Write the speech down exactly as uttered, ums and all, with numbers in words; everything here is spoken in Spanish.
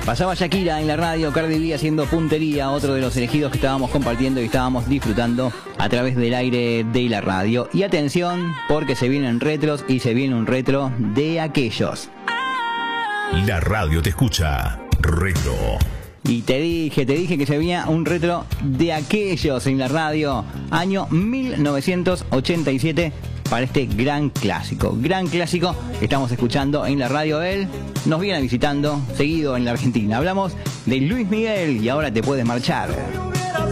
Pasaba Shakira en la radio, Cardi B haciendo puntería, otro de los elegidos que estábamos compartiendo y estábamos disfrutando a través del aire de la radio. Y atención, porque se vienen retros y se viene un retro de aquellos. La radio te escucha. Retro. Y te dije, te dije que se venía un retro de aquellos en la radio, año mil novecientos ochenta y siete, para este gran clásico. Gran clásico que estamos escuchando en la radio. Él nos viene visitando seguido en la Argentina. Hablamos de Luis Miguel y Ahora te puedes marchar.